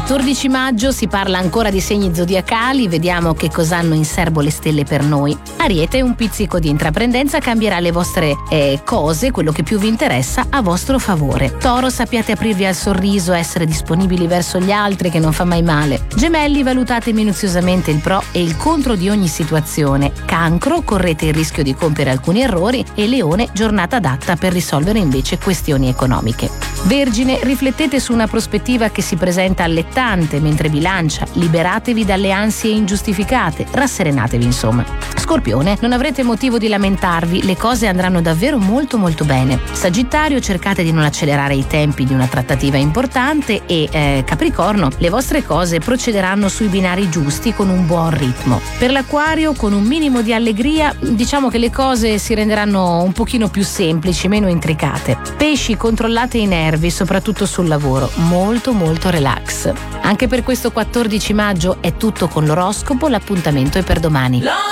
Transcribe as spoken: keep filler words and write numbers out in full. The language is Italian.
quattordici maggio si parla ancora di segni zodiacali, vediamo che cosa hanno in serbo le stelle per noi. Ariete, un pizzico di intraprendenza cambierà le vostre eh, cose, quello che più vi interessa, a vostro favore. Toro, sappiate aprirvi al sorriso, essere disponibili verso gli altri, che non fa mai male. Gemelli, valutate minuziosamente il pro e il contro di ogni situazione. Cancro, correte il rischio di compiere alcuni errori. E Leone, giornata adatta per risolvere invece questioni economiche. Vergine, riflettete su una prospettiva che si presenta allettante, mentre Bilancia, liberatevi dalle ansie ingiustificate, rasserenatevi insomma. Scorpione, non avrete motivo di lamentarvi, le cose andranno davvero molto molto bene. Sagittario, cercate di non accelerare i tempi di una trattativa importante e eh, Capricorno, le vostre cose procederanno sui binari giusti con un buon ritmo. Per l'Acquario, con un minimo di allegria, diciamo che le cose si renderanno un pochino più semplici, meno intricate. Pesci, controllate i nervi, soprattutto sul lavoro, molto molto relax. Anche per questo quattordici maggio è tutto con l'oroscopo, l'appuntamento è per domani.